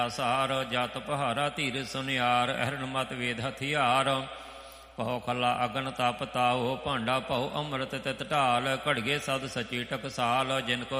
ਸਾਰ ਜਤ ਪਹਾਰਾ ਧੀਰ ਸੁਨਿਆਰ ਅਹਰਨ ਮਤ ਵੇਦ ਹਥਿਆਰ ਪਹੁ ਖਲਾ ਅਗਨ ਤਪ ਤਾਓ ਭਾਂਡਾ ਭਉ ਅੰਮ੍ਰਿਤ ਤਿਤ ਢਾਲ ਘੜਗੇ ਸਦ ਸਚੀ ਟਕਸਾਲ ਜਿਨ ਕੋ